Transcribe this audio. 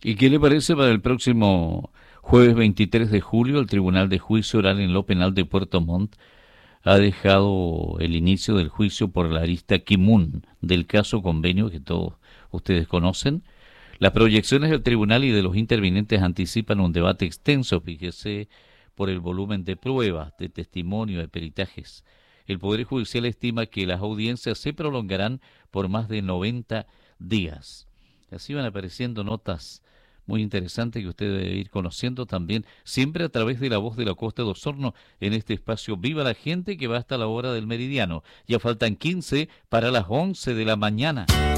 ¿Y qué le parece para el próximo jueves 23 de julio? El Tribunal de Juicio Oral en lo Penal de Puerto Montt ha dejado el inicio del juicio por la arista Kimun del caso Convenio que todos ustedes conocen. Las proyecciones del tribunal y de los intervinientes anticipan un debate extenso, fíjese, por el volumen de pruebas, de testimonio, de peritajes. El Poder Judicial estima que las audiencias se prolongarán por más de 90 días. Así van apareciendo notas muy interesantes que usted debe ir conociendo también, siempre a través de La Voz de la Costa de Osorno, en este espacio Viva la Gente que va hasta la hora del meridiano. Ya faltan 15 para las 11 de la mañana.